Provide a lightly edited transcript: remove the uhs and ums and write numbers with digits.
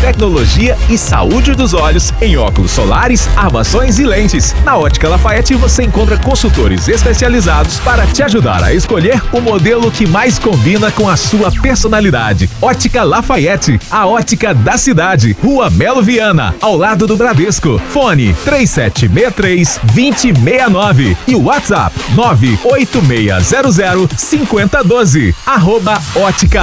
tecnologia e saúde dos olhos em óculos solares, armações e lentes. Na Ótica Lafayette você encontra consultores especializados para te ajudar a escolher o modelo que mais combina com a sua personalidade. Ótica Lafayette, a ótica da cidade. Rua Melo Viana, ao lado do Bradesco. Fone 3763-2069 e o WhatsApp 98600-5012. @Ótica